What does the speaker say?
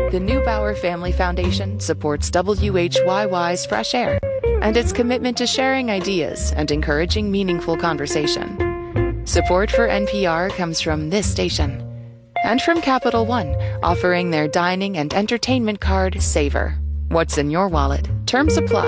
The Neubauer Family Foundation supports WHYY's Fresh Air and its commitment to sharing ideas and encouraging meaningful conversation. Support for NPR comes from this station and from Capital One, offering their dining and entertainment card, Savor. What's in your wallet? Terms apply.